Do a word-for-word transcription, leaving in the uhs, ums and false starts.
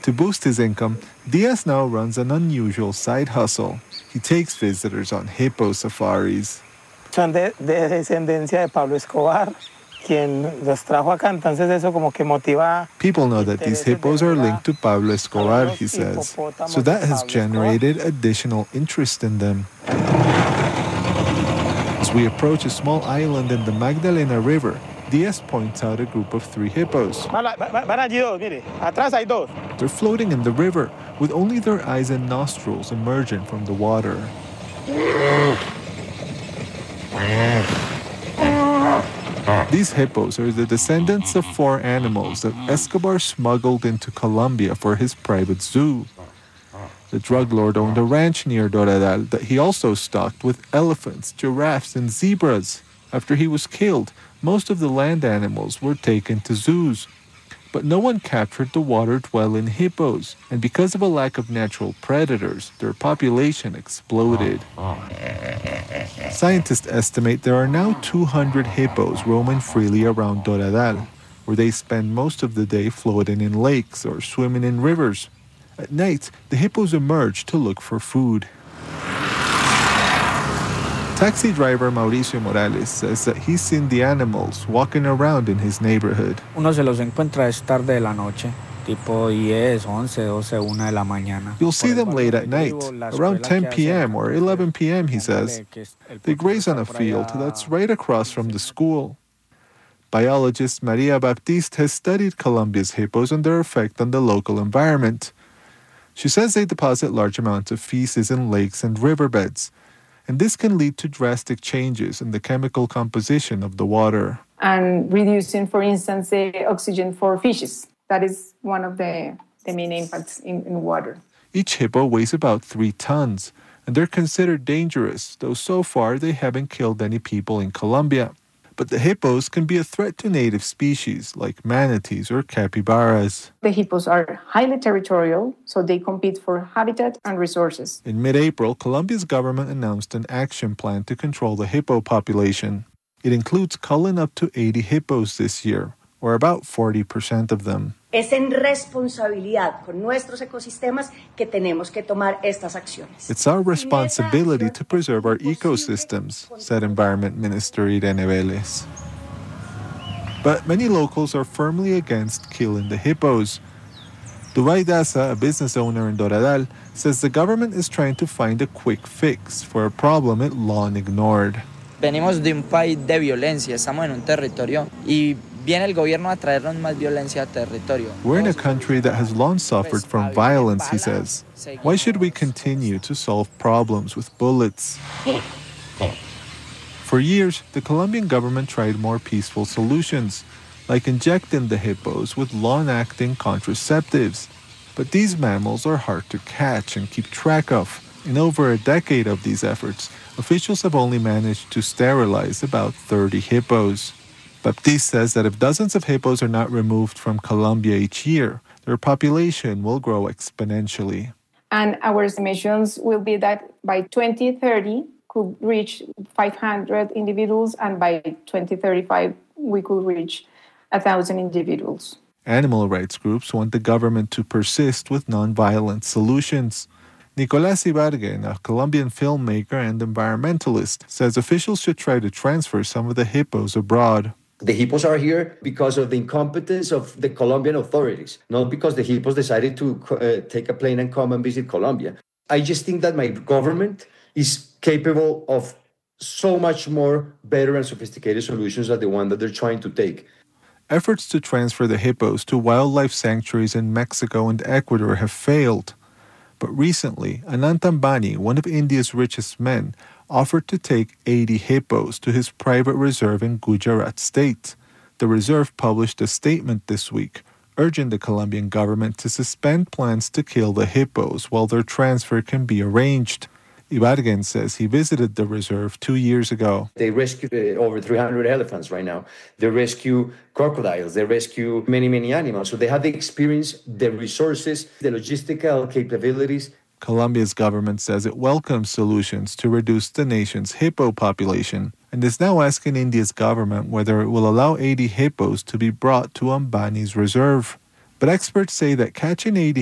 To boost his income, Diaz now runs an unusual side hustle. He takes visitors on hippo safaris. Son de, de descendencia de Pablo Escobar, quien los trajo acá, entonces eso como que motiva. People know that these hippos are linked to Pablo Escobar, he says, so that has generated additional interest in them. As we approach a small island in the Magdalena River, Diaz points out a group of three hippos. They're floating in the river, with only their eyes and nostrils emerging from the water. These hippos are the descendants of four animals that Escobar smuggled into Colombia for his private zoo. The drug lord owned a ranch near Doradal that he also stocked with elephants, giraffes, and zebras. After he was killed, most of the land animals were taken to zoos. But no one captured the water-dwelling hippos, and because of a lack of natural predators, their population exploded. Scientists estimate there are now two hundred hippos roaming freely around Doradal, where they spend most of the day floating in lakes or swimming in rivers. At night, the hippos emerge to look for food. Taxi driver Mauricio Morales says that he's seen the animals walking around in his neighborhood. Uno se los encuentra es tarde de la noche, tipo diez, once, doce, una de la mañana. You'll see them late at night, around ten p.m. or eleven p.m., he says. They graze on a field that's right across from the school. Biologist Maria Baptiste has studied Colombia's hippos and their effect on the local environment. She says they deposit large amounts of feces in lakes and riverbeds, and this can lead to drastic changes in the chemical composition of the water. And reducing, for instance, the oxygen for fishes. That is one of the, the main impacts in, in water. Each hippo weighs about three tons, and they're considered dangerous, though so far they haven't killed any people in Colombia. But the hippos can be a threat to native species like manatees or capybaras. The hippos are highly territorial, so they compete for habitat and resources. In mid-April, Colombia's government announced an action plan to control the hippo population. It includes culling up to eighty hippos this year, or about forty percent of them. Es en responsabilidad con nuestros ecosistemas que tenemos que tomar estas acciones. It's our responsibility to preserve our ecosystems, said Environment Minister Irene Vélez. But many locals are firmly against killing the hippos. Dubay Daza, a business owner in Doradal, says the government is trying to find a quick fix for a problem it long ignored. Venimos de un país de violencia, estamos en un territorio y viene el gobierno a traernos más violencia a territorio. We're in a country that has long suffered from violence, he says. Why should we continue to solve problems with bullets? For years, the Colombian government tried more peaceful solutions, like injecting the hippos with long-acting contraceptives. But these mammals are hard to catch and keep track of. In over a decade of these efforts, officials have only managed to sterilize about thirty hippos. Baptiste says that if dozens of hippos are not removed from Colombia each year, their population will grow exponentially. And our estimations will be that by twenty thirty, could reach five hundred individuals, and by twenty thirty-five, we could reach one thousand individuals. Animal rights groups want the government to persist with nonviolent solutions. Nicolás Ibargüen, a Colombian filmmaker and environmentalist, says officials should try to transfer some of the hippos abroad. The hippos are here because of the incompetence of the Colombian authorities, not because the hippos decided to uh, take a plane and come and visit Colombia. I just think that my government is capable of so much more better and sophisticated solutions than the one that they're trying to take. Efforts to transfer the hippos to wildlife sanctuaries in Mexico and Ecuador have failed. But recently, Anant Ambani, one of India's richest men, offered to take eighty hippos to his private reserve in Gujarat state. The reserve published a statement this week urging the Colombian government to suspend plans to kill the hippos while their transfer can be arranged. Ibargüen says he visited the reserve two years ago. They rescue uh, over three hundred elephants right now. They rescue crocodiles. They rescue many, many animals. So they have the experience, the resources, the logistical capabilities. Colombia's government says it welcomes solutions to reduce the nation's hippo population and is now asking India's government whether it will allow eighty hippos to be brought to Ambani's reserve. But experts say that catching eighty